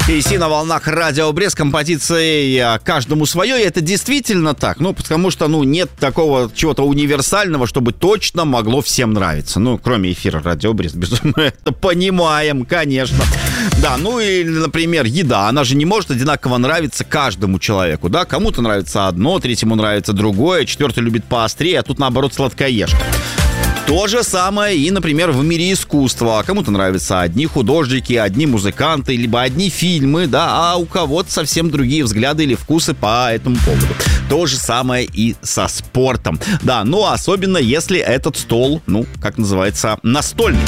AC на волнах Радио Брест, композицией «Каждому свое». И это действительно так. Потому что, нет такого чего-то универсального, чтобы точно могло всем нравиться. Кроме эфира Радио Брест, безумно, это понимаем, конечно. Да, и, например, еда. Она же не может одинаково нравиться каждому человеку, да? Кому-то нравится одно, третьему нравится другое, четвертый любит поострее, а тут, наоборот, сладкоежка. То же самое и, например, в мире искусства. Кому-то нравятся одни художники, одни музыканты, либо одни фильмы, да, а у кого-то совсем другие взгляды или вкусы по этому поводу. То же самое и со спортом. Да, особенно если этот стол, как называется, настольный.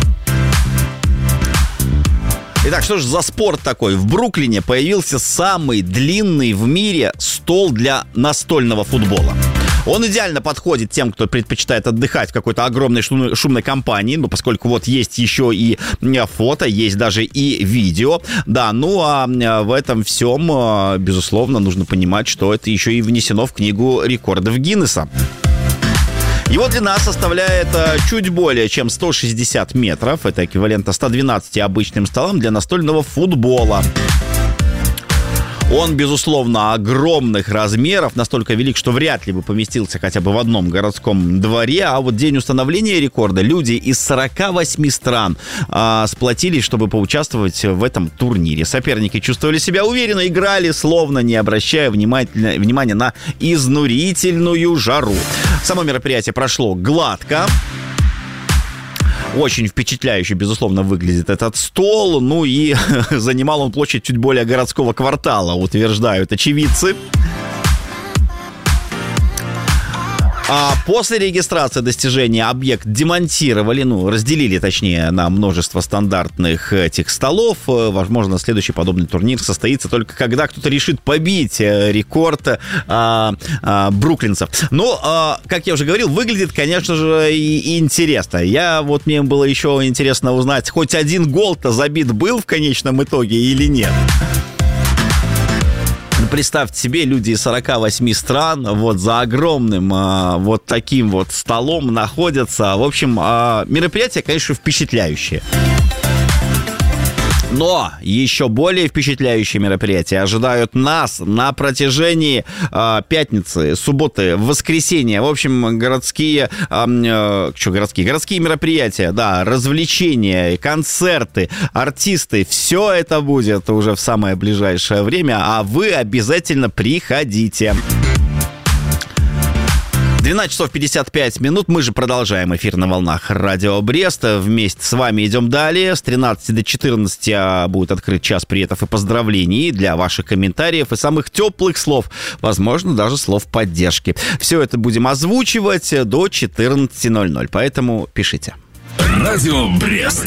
Итак, что же за спорт такой? В Бруклине появился самый длинный в мире стол для настольного футбола. Он идеально подходит тем, кто предпочитает отдыхать в какой-то огромной шумной компании, поскольку есть еще и фото, есть даже и видео. Да, а в этом всем, безусловно, нужно понимать, что это еще и внесено в книгу рекордов Гиннесса. Его длина составляет чуть более чем 160 метров. Это эквивалентно 112 обычным столам для настольного футбола. Он, безусловно, огромных размеров, настолько велик, что вряд ли бы поместился хотя бы в одном городском дворе. А вот день установления рекорда люди из 48 стран сплотились, чтобы поучаствовать в этом турнире. Соперники чувствовали себя уверенно, играли, словно не обращая внимания на изнурительную жару. Само мероприятие прошло гладко. Очень впечатляюще, безусловно, выглядит этот стол. И занимал он площадь чуть более городского квартала, утверждают очевидцы. А после регистрации достижения объект демонтировали, разделили, точнее, на множество стандартных этих столов. Возможно, следующий подобный турнир состоится только когда кто-то решит побить рекорд бруклинцев. Как я уже говорил, выглядит, конечно же, и интересно. Мне было еще интересно узнать, хоть один гол-то забит был в конечном итоге или нет. Представьте себе, люди из 48 стран за огромным таким столом находятся. В общем, мероприятие, конечно, впечатляющее. Но еще более впечатляющие мероприятия ожидают нас на протяжении пятницы, субботы, воскресенья. В общем, городские мероприятия, да, развлечения, концерты, артисты. Все это будет уже в самое ближайшее время, а вы обязательно приходите. 12 часов 55 минут. Мы же продолжаем эфир на волнах Радио Брест. Вместе с вами идем далее. С 13 до 14 будет открыт час приветов и поздравлений для ваших комментариев и самых теплых слов. Возможно, даже слов поддержки. Все это будем озвучивать до 14:00. Поэтому пишите. Радио Брест.